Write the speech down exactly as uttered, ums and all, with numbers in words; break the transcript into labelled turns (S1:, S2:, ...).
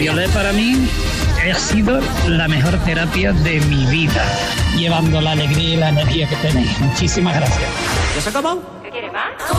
S1: Violet para mí ha sido la mejor terapia de mi vida, llevando la alegría y la energía que tenéis. Muchísimas gracias.
S2: ¿Ya se acabó?
S3: ¿Qué quiere más?